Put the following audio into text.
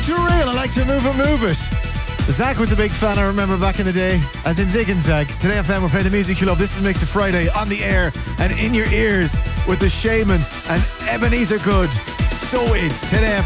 too real. I like to move it. Zach was a big fan, I remember back in the day, as in Zig and Zag. Today FM, we're playing the music you love. This is Mix of Friday on the air and in your ears with the Shaman and Ebenezer Good. So it. Today